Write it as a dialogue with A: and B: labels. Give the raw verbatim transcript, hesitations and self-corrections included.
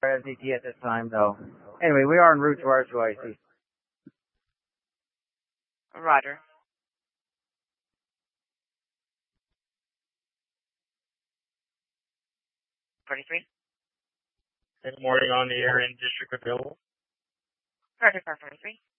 A: S D T at this time, though. Anyway, we are en route to R two I C.
B: Roger. forty-three.
C: Good morning, on the air in District available.
B: Roger, car forty-three.